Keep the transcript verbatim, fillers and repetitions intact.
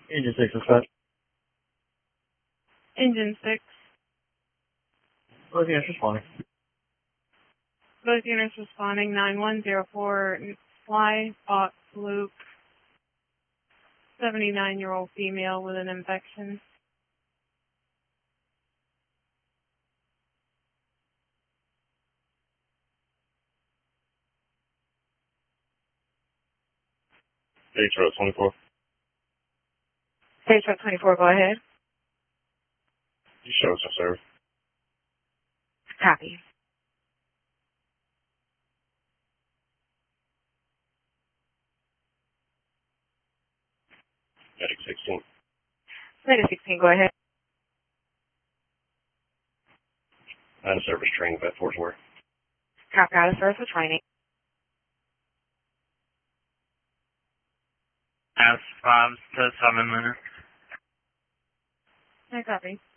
Engine six dispatch. Engine six. Both units responding. Both units responding. nine one zero four Fly Fox Luke. seventy-nine-year-old female with an infection. Stage road twenty-four. Stage road twenty-four, go ahead. You show us your service. Copy. Medic sixteen. Medic sixteen, go ahead. Out of service training at Fort Worth. Copy, out of service for training. That's five to seven minutes. I copy.